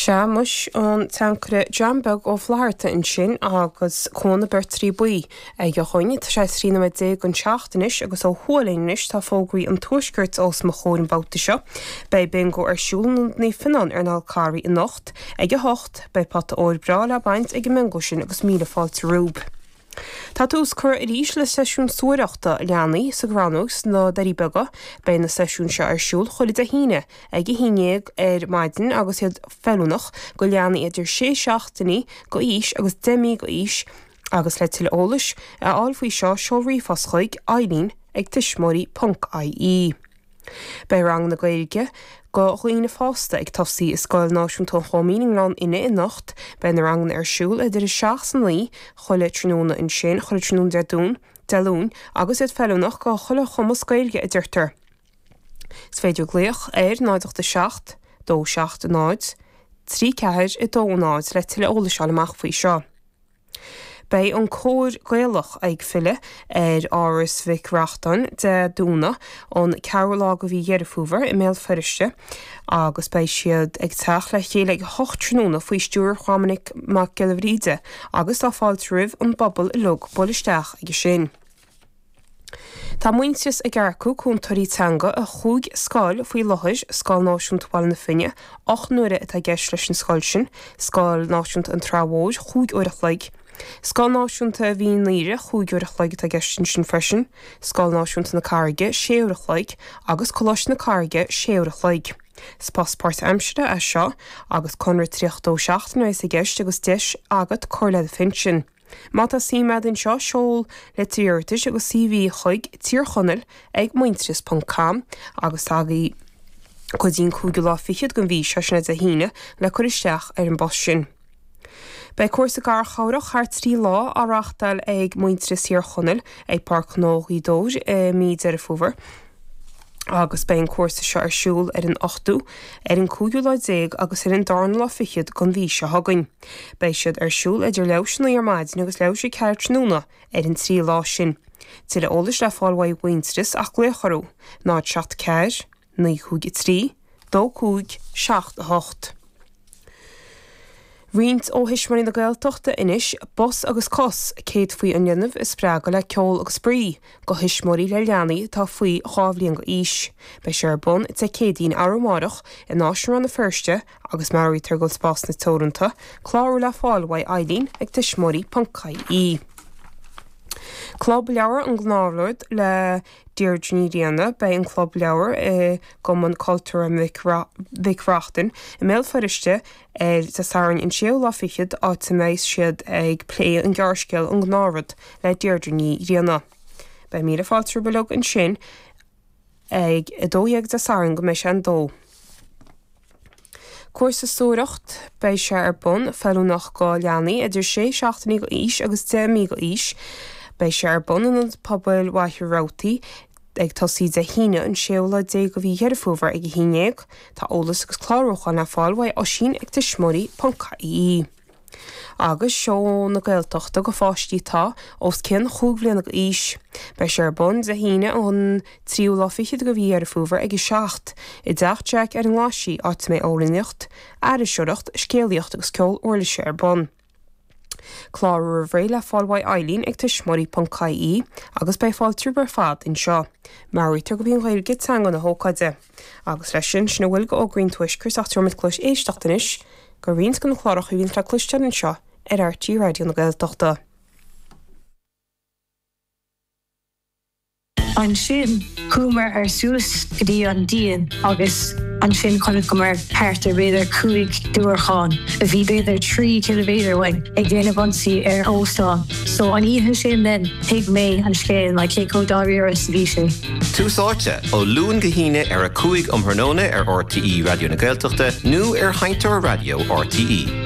Seamus an tancre Jambeg ó Flaharta in sin agus cóna ber trí buí ag go choine tá sé trína me dé an seachtanis agus ó thualainnis tá fógraí an tuaisgurt os mo chóir an bouta seo, bei ben go arsúlan ní finan ar ná carí in nocht ag go hocht bei pata óir bra le baint ag go mengo sin agus míle fáilte rúb. Tá tús chur a rís le seisiún suaireachta leanaí sa granús na darí bega bei na seisiún se arsúl chuid a híine ag go híineag ar maidin agus iad felúnach go leanaí idir 6 seachtaní go ís agus 10 go ís agus le til ólais a áil faoi seo seolraí foschaig Eileen ag tismórí.ie. Bei rang na Gaeilge go chuoine fásta ag tofsaí is Scoil Náisiúnta Chomíninglan ine in nocht bei na rangan arsúl idir 6 lí chuile tróna in sin chuile tróna deún agus iad felúnach go chuile chumas Gaeilge i dúirtar. Is féidir gléoch náideachta 7, 2 7 náid, 3 ceithir i 2 náid le til ólais amach faoi seo. Bei an cóir gaelach ag fille áras Vic Rachtan de dúna an Carolá go bhí dhearfúver i méil feriste agus bei siad ag teach le chéile ag 8 tróna faoi stúr Cháminic mac Gilhríde agus tá fáilt rih an bobbal i lug bolisteach ag sin. Tá muintes ag garcú chun tarí-teanga a chúig scáil faoi lothais Scoil Náisiúnta Bhaile na Fine, 8 nuaire atá gceist leis an scoil sin, Scoil Náisiúnta an Trámhóid, chúig uireach leig. Scoil Náisiúnta a bhíon líre chúig uireach leig atá gceist sin freisin, Scoil Náisiúnta na Carige 6 uireach leig agus Coláiste na Carige 6 uireach leig. Spáspáirt Aimsire a seo agus conra tríochtó 7 nuair a gceist agus 10 agat Chorla fin sin. Má tá síimead in seo seol le tíortais agus CV chuig tíorchonil ag muinteris.com agus tágaí go dtíon cúige lá fichiad go bhí seisna a híine le choristeach ar an bos sin. Bei cuasa gar chorach thar 3 lá áreachtal ag muinteris tíorchonil ag Parc Nóí Dóir míad ar a fuver agus bei an cuasa seo arsúl ar an 8ú ar an 10 agus ar an 10 fichiad gon bhí se hagainn. Bei siad arsúl idir leisna ar maidin agus leis ceart núna ar an 3 lá sin. Til ólais le fáilhaid muinteris ach le chorú náid 7 ceir, 9 chúig 3, 2 chúig 7 8. Riint ó hisismarí na Gaeltachta inis, bos agus cos céad faoi an dhéanamh is sprága le ceol agus sprí go hisismarí le leanaí tá faoi chábhlíon go ís. Bei sé ar bun te cédaín aromarach in náisiúr an na firste agus marí tar go spás na tóranta, chláú le fáilhaid Eileen ag tismórí.ie. Club leabhar an gnáirlord le Deirdre Díana bei an club leabhar goman cultúra Vic Rachtan i méil feriste tá saran in séo lá fichiad átaméis siad ag plé an gcearrsceil an gnáird le Deirdre Díana. Bei míle fáiltear belag an sin ag i dóíag de saran go meis an dó. Cuasa súireacht bei sé ar bun felúnach go leanaí idir 6 seachtaní go ís agus 10 go ís bei sé ar bun an pobail Waithrótaí ag tosaí de híine an séola dé go bhí dhearfúver ag híineag tá ólas agus chláróchan na fáilhaid ó sin ag tismórí.ie. Agus seo na Gaeltachta go fáistítá os cin chúgblian go ís. Bei sé ar bun de híine an 3 lá fichiad go bhí dhearfúver ag 7 i d deach ar an láisí áit mé ólaíocht, airisiúireacht, scéalaíocht agus ceol uirlise ar bun. Chláú a bhréile fáilhaid Eileen ag tismórí.ie agus bei fáiltear bar fad in seo. Marítar go bhíon Gaeilge teanga na hócaide. Agus leis sin sna bhfuil go ógrainn tuaisceart ach tuairmid clúis éisteachtanis go rions go na chláracha bhíon le clúistean in seo ar RT Radio na Gaeltachta. An sin cúmar ar suas go dtí an díon agus an sin chunig go mar páirt ar beidir 5 dúrcháin a bhí beidir 3 km wein ag déanamh ansaí ar óstán. So an ihe sin den hiag mé an scéal le cé có €10 bhí sé. Túsáte ó luúin go híine ar a 5 am Hernóna ar RTE Radio na Gaeltachta nó ar Haintear Radio RTE.